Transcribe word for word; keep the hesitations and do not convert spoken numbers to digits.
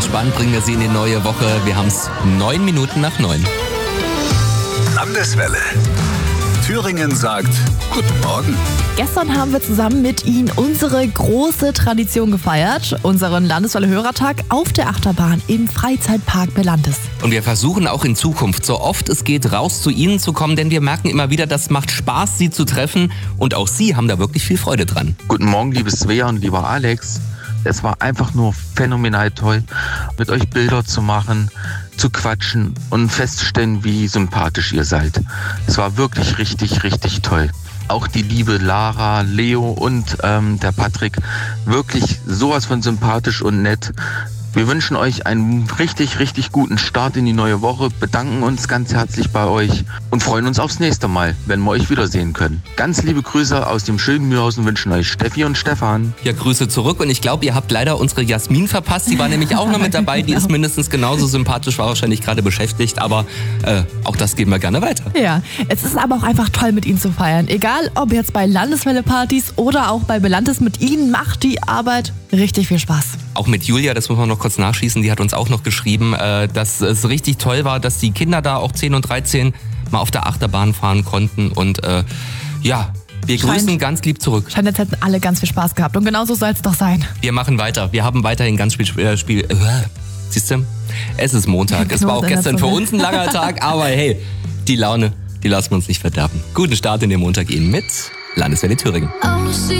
entspannt bringen wir Sie in die neue Woche. Wir haben es neun Minuten nach neun. Landeswelle. Thüringen sagt Guten Morgen. Gestern haben wir zusammen mit Ihnen unsere große Tradition gefeiert, unseren Landeswelle-Hörertag auf der Achterbahn im Freizeitpark Belantes. Und wir versuchen auch in Zukunft, so oft es geht, raus zu Ihnen zu kommen, denn wir merken immer wieder, das macht Spaß, Sie zu treffen und auch Sie haben da wirklich viel Freude dran. Guten Morgen, liebe Svea und lieber Alex. Es war einfach nur phänomenal toll, mit euch Bilder zu machen, zu quatschen und festzustellen, wie sympathisch ihr seid. Es war wirklich richtig, richtig toll. Auch die liebe Lara, Leo und ähm, der Patrick, wirklich sowas von sympathisch und nett. Wir wünschen euch einen richtig, richtig guten Start in die neue Woche, bedanken uns ganz herzlich bei euch und freuen uns aufs nächste Mal, wenn wir euch wiedersehen können. Ganz liebe Grüße aus dem schönen Mühlhausen wünschen euch Steffi und Stefan. Ja, Grüße zurück und ich glaube, ihr habt leider unsere Jasmin verpasst. Die war nämlich auch noch mit dabei, die ist mindestens genauso sympathisch, war wahrscheinlich gerade beschäftigt, aber äh, auch das geben wir gerne weiter. Ja, es ist aber auch einfach toll, mit Ihnen zu feiern. Egal, ob jetzt bei Landeswelle-Partys oder auch bei Belantes, mit Ihnen macht die Arbeit richtig viel Spaß. Auch mit Julia, das muss man noch kurz nachschießen, die hat uns auch noch geschrieben, äh, dass es richtig toll war, dass die Kinder da auch zehn und dreizehn mal auf der Achterbahn fahren konnten und äh, ja, wir Scheint, grüßen ganz lieb zurück. Scheint, jetzt hätten alle ganz viel Spaß gehabt und genauso soll es doch sein. Wir machen weiter, wir haben weiterhin ganz viel Spiel, äh, Spiel äh, siehst du, es ist Montag, es war auch gestern für uns ein langer Tag, aber hey, die Laune, die lassen wir uns nicht verderben. Guten Start in den Montag Ihnen mit Landeswelle Thüringen.